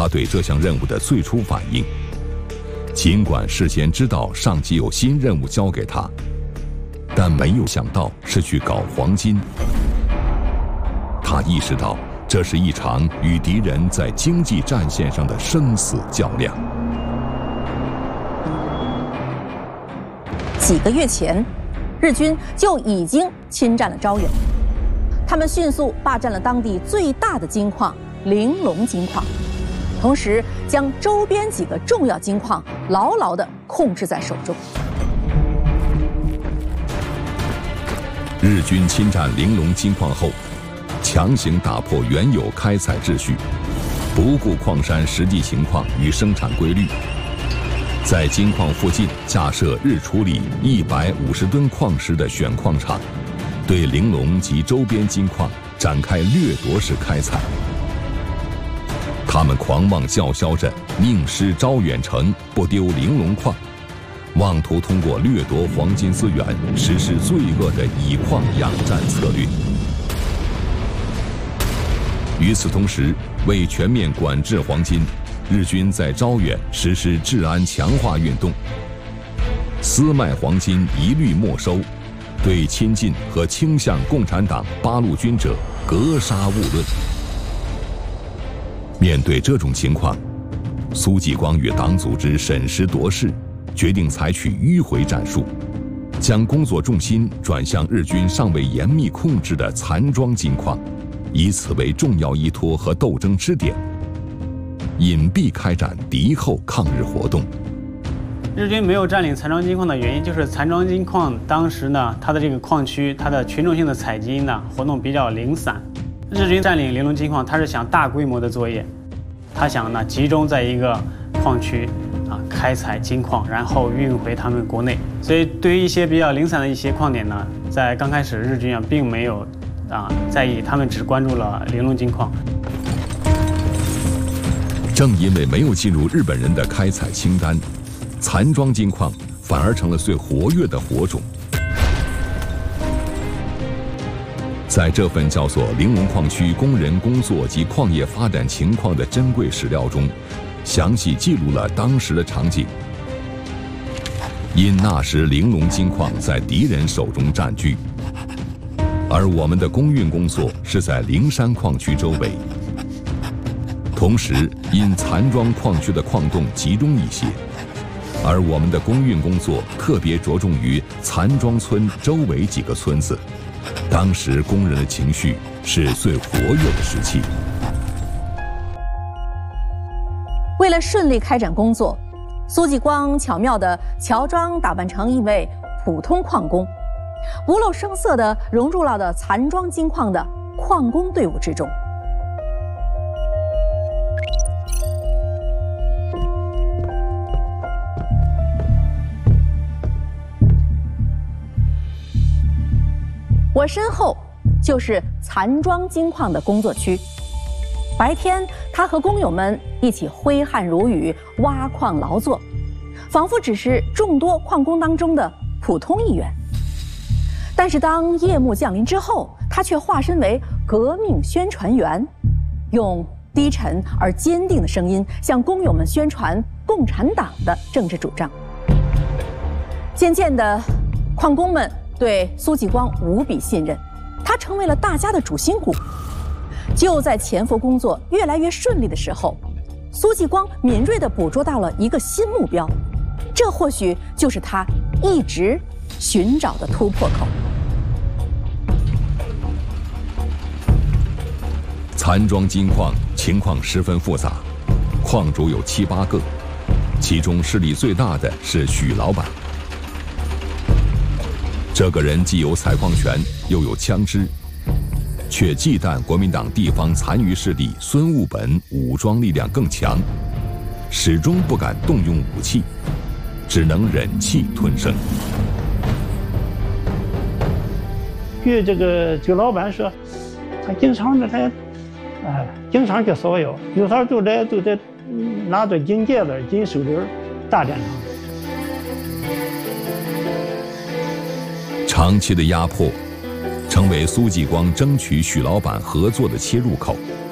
他对这项任务的最初反应。尽管事先知道上级有新任务交给他，但没有想到是去搞黄金。他意识到这是一场与敌人在经济战线上的生死较量。 几个月前，日军就已经侵占了招远，他们迅速霸占了当地最大的金矿玲珑金矿，同时将周边几个重要金矿牢牢地控制在手中。 日军侵占玲珑金矿后，强行打破原有开采秩序，不顾矿山实际情况与生产规律，在金矿附近架设日处理150吨矿石的选矿场，对玲珑及周边金矿展开掠夺式开采。他们狂妄叫嚣着宁失招远城，不丢玲珑矿，妄图通过掠夺黄金资源实施罪恶的以矿养战策略。与此同时，为全面管制黄金，日军在招远实施治安强化运动，私卖黄金一律没收，对亲近和倾向共产党八路军者格杀勿论。面对这种情况，苏继光与党组织审时度势，决定采取迂回战术，将工作重心转向日军尚未严密控制的残庄金矿，以此为重要依托和斗争支点，隐蔽开展敌后抗日活动。 日军没有占领残庄金矿的原因，就是残庄金矿当时呢，它的这个矿区，它的群众性的采金呢活动比较零散。日军占领玲珑金矿，他是想大规模的作业，他想呢集中在一个矿区开采金矿，然后运回他们国内。所以对于一些比较零散的一些矿点呢，在刚开始日军并没有在意，他们只关注了玲珑金矿。 正因为没有进入日本人的开采清单，残庄金矿反而成了最活跃的火种。在这份叫做《玲珑矿区工人工作及矿业发展情况》的珍贵史料中，详细记录了当时的场景。因那时玲珑金矿在敌人手中占据，而我们的工运工作是在灵山矿区周围。同时，因残庄矿区的矿洞集中一些，而我们的工运工作特别着重于残庄村周围几个村子。当时工人的情绪是最活跃的时期。 为了顺利开展工作，苏继光巧妙地乔装打扮成一位普通矿工，不露声色地融入了残庄金矿的矿工队伍之中。我身后就是残庄金矿的工作区。白天，他和工友们一起挥汗如雨，挖矿劳作，仿佛只是众多矿工当中的普通一员。但是当夜幕降临之后，他却化身为革命宣传员，用低沉而坚定的声音向工友们宣传共产党的政治主张。渐渐的，矿工们对苏继光无比信任，他成为了大家的主心骨。就在潜伏工作越来越顺利的时候，苏继光敏锐地捕捉到了一个新目标，这或许就是他一直寻找的突破口。 残庄金矿情况十分复杂，矿主有7、8个，其中势力最大的是许老板。这个人既有采矿权，又有枪支，却忌惮国民党地方残余势力孙务本武装力量更强，始终不敢动用武器，只能忍气吞声。 据这个周老板说，他经常经常去扫药，有时候就在拿着金戒指、金手链大战场。 长期的压迫，成为苏继光争取许老板合作的切入口。